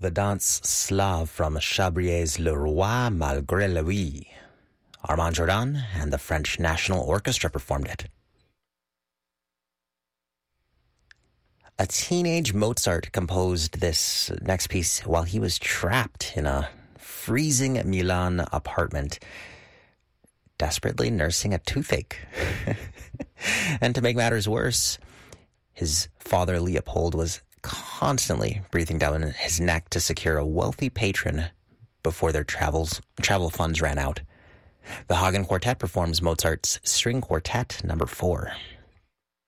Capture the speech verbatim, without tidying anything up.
the Danse Slave from Chabrier's Le Roi Malgré Lui. Armand Jordan and the French National Orchestra performed it. A teenage Mozart composed this next piece while he was trapped in a freezing Milan apartment, desperately nursing a toothache. And to make matters worse, his father Leopold was constantly breathing down his neck to secure a wealthy patron before their travels travel funds ran out. The Hagen Quartet performs Mozart's String Quartet number four.